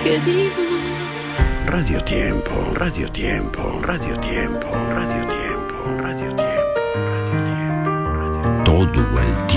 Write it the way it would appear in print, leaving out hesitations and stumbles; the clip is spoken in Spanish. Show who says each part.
Speaker 1: querido.
Speaker 2: Radio Tiempo, Radio Tiempo, Radio Tiempo, Radio Tiempo, Radio Tiempo, Radio Tiempo, Radio Tiempo. Todo el tiempo.